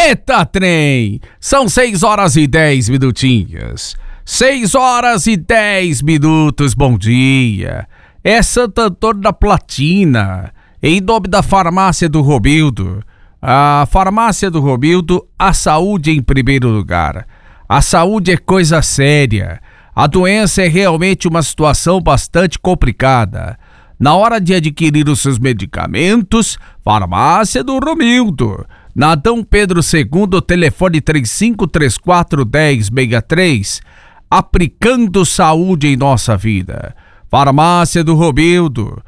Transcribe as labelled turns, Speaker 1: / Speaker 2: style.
Speaker 1: Eita trem! São 6 horas e 10 minutinhos. 6 horas e 10 minutos, bom dia. É Santo Antônio da Platina, em nome da Farmácia do Romildo. A Farmácia do Romildo, a saúde em primeiro lugar. A saúde é coisa séria. A doença é realmente uma situação bastante complicada. Na hora de adquirir os seus medicamentos, Farmácia do Romildo. Na Dom Pedro II, telefone 3534-1063, aplicando saúde em nossa vida. Farmácia do Romildo,